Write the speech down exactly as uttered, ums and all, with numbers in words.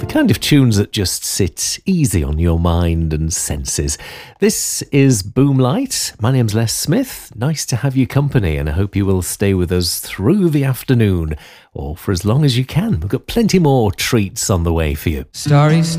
the kind of tunes that just sit easy on your mind and senses. This is Boomlight. My name's Les Smith. Nice to have you company, and I hope you will stay with us through the afternoon, or for as long as you can. We've got plenty more treats on the way for you. Starry,